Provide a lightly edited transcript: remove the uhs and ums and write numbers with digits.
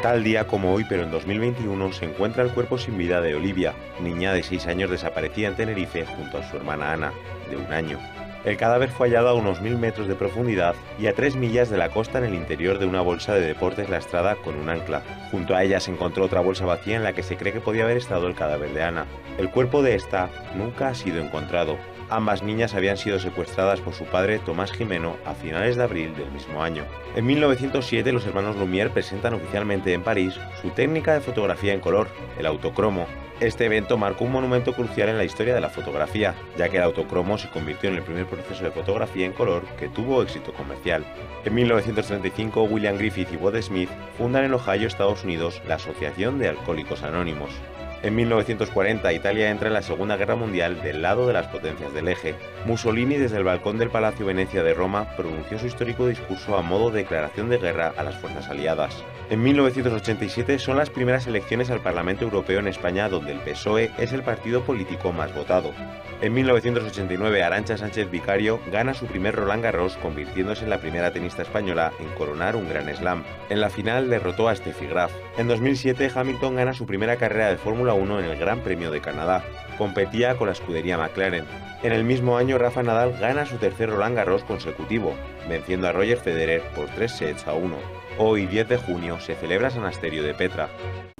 Tal día como hoy, pero en 2021, se encuentra el cuerpo sin vida de Olivia, niña de 6 años desaparecida en Tenerife junto a su hermana Ana, de 1 año. El cadáver fue hallado a unos 1000 metros de profundidad y a 3 millas de la costa en el interior de una bolsa de deportes lastrada con un ancla. Junto a ella se encontró otra bolsa vacía en la que se cree que podía haber estado el cadáver de Ana. El cuerpo de esta nunca ha sido encontrado. Ambas niñas habían sido secuestradas por su padre Tomás Jimeno a finales de abril del mismo año. En 1907 los hermanos Lumière presentan oficialmente en París su técnica de fotografía en color, el autocromo. Este evento marcó un monumento crucial en la historia de la fotografía, ya que el autocromo se convirtió en el primer proceso de fotografía en color que tuvo éxito comercial. En 1935, William Griffith y Bud Smith fundan en Ohio, Estados Unidos, la Asociación de Alcohólicos Anónimos. En 1940, Italia entra en la Segunda Guerra Mundial del lado de las potencias del eje. Mussolini, desde el balcón del Palacio Venecia de Roma, pronunció su histórico discurso a modo de declaración de guerra a las fuerzas aliadas. En 1987 son las primeras elecciones al Parlamento Europeo en España, donde el PSOE es el partido político más votado. En 1989, Arantxa Sánchez Vicario gana su primer Roland Garros, convirtiéndose en la primera tenista española en coronar un Grand Slam. En la final derrotó a Steffi Graf. En 2007, Hamilton gana su primera carrera de Fórmula 1 en el Gran Premio de Canadá. Competía con la escudería McLaren. En el mismo año, Rafa Nadal gana su tercer Roland Garros consecutivo, venciendo a Roger Federer por 3 sets a 1. Hoy, 10 de junio, se celebra San Asterio de Petra.